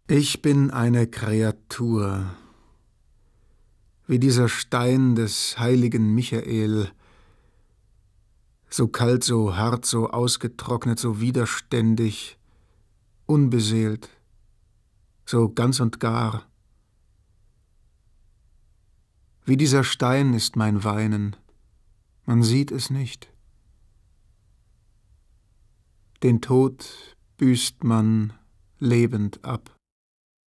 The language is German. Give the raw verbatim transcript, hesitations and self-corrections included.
Ich bin eine Kreatur, wie dieser Stein des heiligen Michael, so kalt, so hart, so ausgetrocknet, so widerständig, unbeseelt, so ganz und gar. Wie dieser Stein ist mein Weinen, man sieht es nicht. Den Tod büßt man lebend ab.